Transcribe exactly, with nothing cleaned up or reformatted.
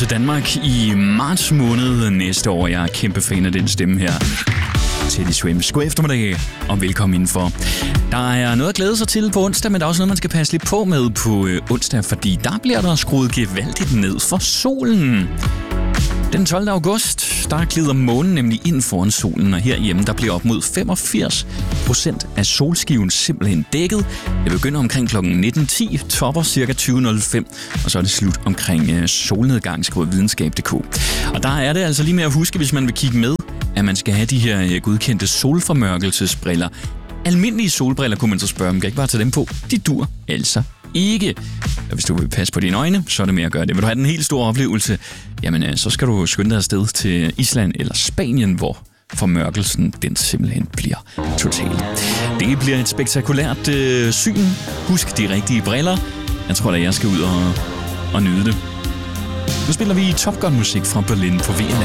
til Danmark i marts måned næste år. Jeg er kæmpe fan af den stemme her. Teddy Swims. God eftermiddag og velkommen indenfor. Der er noget at glæde sig til på onsdag, men der er også noget, man skal passe lidt på med på øh, onsdag, fordi der bliver der skruet gevaldigt ned for solen. Den tolvte august, der glider månen nemlig ind foran solen, og herhjemme, der bliver op mod femogfirs procent af solskiven simpelthen dækket. Det begynder omkring klokken nitten ti, topper cirka tyve nul fem, og så er det slut omkring øh, solnedgang, skriver videnskab punktum d k. Og der er det altså lige med at huske, hvis man vil kigge med, at man skal have de her øh, godkendte solformørkelsesbriller. Almindelige solbriller kunne man så spørge, om man kan ikke bare tage dem på. De dur altså ikke. Og hvis du vil passe på dine øjne, så er det med at gøre det. Vil du have den helt store oplevelse, jamen så skal du skynde dig afsted til Island eller Spanien, hvor formørkelsen den simpelthen bliver total. Det bliver et spektakulært øh, syn. Husk de rigtige briller. Jeg tror da, jeg skal ud og, og nyde det. Nu spiller vi Top Gun musik fra Berlin på V N.